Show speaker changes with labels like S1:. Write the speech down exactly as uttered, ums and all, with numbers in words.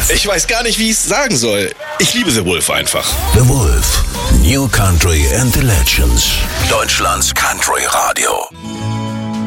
S1: Wolf.
S2: Ich weiß gar nicht, wie ich es sagen soll. Ich liebe The Wolf einfach.
S1: The Wolf. New Country and the Legends. Deutschlands Country Radio.